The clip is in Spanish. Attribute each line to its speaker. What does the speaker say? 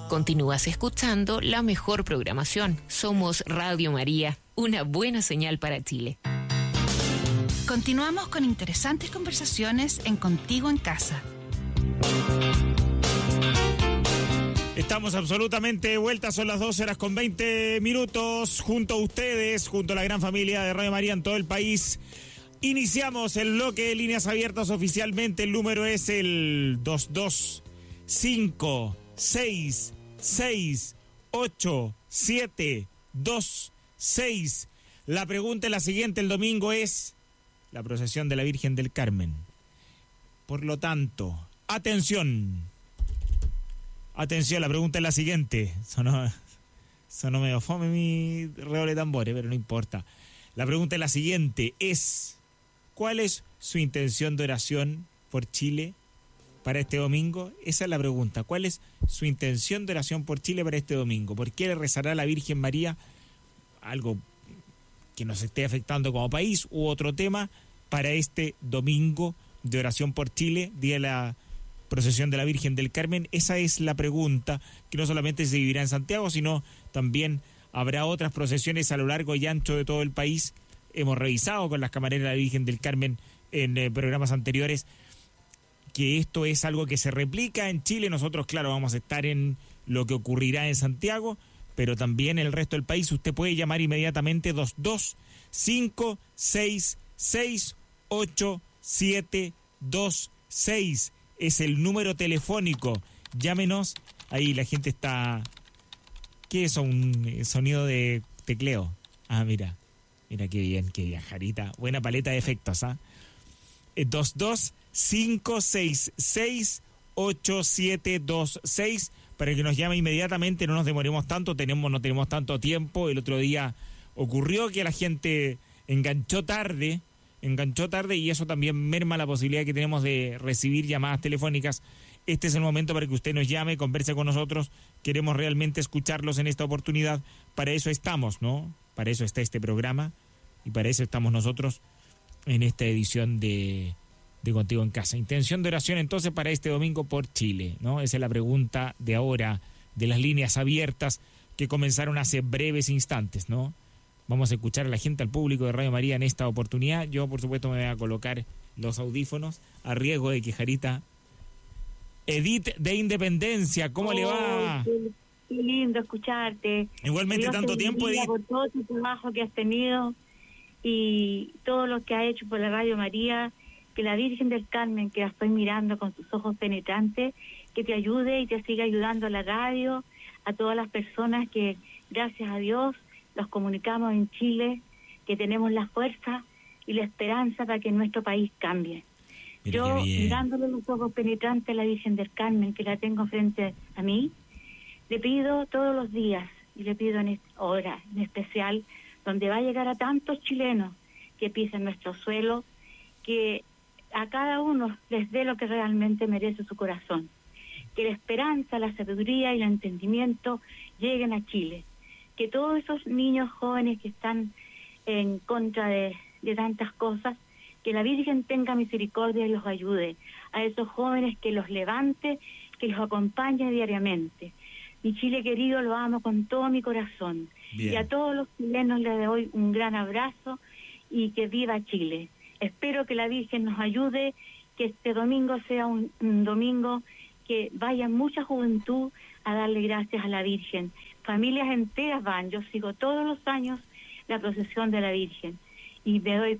Speaker 1: Continúas escuchando la mejor programación. Somos Radio María, una buena señal para Chile.
Speaker 2: Continuamos con interesantes conversaciones en Contigo en Casa.
Speaker 3: Estamos absolutamente de vuelta, son las 12:20 junto a ustedes, junto a la gran familia de Radio María en todo el país. Iniciamos el bloque de líneas abiertas oficialmente. El número es el 225668726. La pregunta es la siguiente: el domingo es la procesión de la Virgen del Carmen. Por lo tanto, atención, la pregunta es la siguiente. Sonó medio fome mi redoble de tambores, pero no importa. La pregunta es la siguiente: ¿cuál es su intención de oración por Chile para este domingo? Esa es la pregunta. ¿Cuál es su intención de oración por Chile para este domingo? ¿Por qué le rezará a la Virgen María algo que nos esté afectando como país u otro tema para este domingo de oración por Chile, día de la procesión de la Virgen del Carmen? Esa es la pregunta, que no solamente se vivirá en Santiago, sino también habrá otras procesiones a lo largo y ancho de todo el país. Hemos revisado con las camareras de la Virgen del Carmen en programas anteriores que esto es algo que se replica en Chile. Nosotros, claro, vamos a estar en lo que ocurrirá en Santiago, pero también en el resto del país. Usted puede llamar inmediatamente 225668726. Es el número telefónico. Llámenos. Ahí la gente está... ¿Qué es un sonido de tecleo? Ah, mira qué bien, Jarita. Buena paleta de efectos, ¿ah? 225668726 para que nos llame inmediatamente, no nos demoremos tanto, no tenemos tanto tiempo. El otro día ocurrió que la gente enganchó tarde y eso también merma la posibilidad que tenemos de recibir llamadas telefónicas. Este es el momento para que usted nos llame, converse con nosotros. Queremos realmente escucharlos en esta oportunidad. Para eso estamos, ¿no? Para eso está este programa y para eso estamos nosotros en esta edición de Contigo en Casa. Intención de oración entonces para este domingo por Chile, ¿no? Esa es la pregunta de ahora, de las líneas abiertas que comenzaron hace breves instantes, ¿no? Vamos a escuchar a la gente, al público de Radio María en esta oportunidad. Yo, por supuesto, me voy a colocar los audífonos a riesgo de que Jarita... Edith de Independencia, ¿cómo le va?
Speaker 4: Qué lindo escucharte.
Speaker 3: Igualmente, tanto tiempo, Edith.
Speaker 4: Por todo tu trabajo que has tenido y todo lo que has hecho por la Radio María. Que la Virgen del Carmen, que la estoy mirando con sus ojos penetrantes, que te ayude y te siga ayudando a la radio, a todas las personas que, gracias a Dios, los comunicamos en Chile, que tenemos la fuerza y la esperanza para que nuestro país cambie. Yo, mirándole los ojos penetrantes a la Virgen del Carmen, que la tengo frente a mí, le pido todos los días, y le pido en esta hora en especial, donde va a llegar a tantos chilenos que pisen nuestro suelo, que a cada uno les dé lo que realmente merece su corazón. Que la esperanza, la sabiduría y el entendimiento lleguen a Chile. Que todos esos niños jóvenes que están en contra de tantas cosas, que la Virgen tenga misericordia y los ayude. A esos jóvenes que los levante, que los acompañe diariamente. Mi Chile querido, lo amo con todo mi corazón. Bien. Y a todos los chilenos les doy un gran abrazo y que viva Chile. Espero que la Virgen nos ayude, que este domingo sea un domingo que vaya mucha juventud a darle gracias a la Virgen. Familias enteras van, yo sigo todos los años la procesión de la Virgen y me doy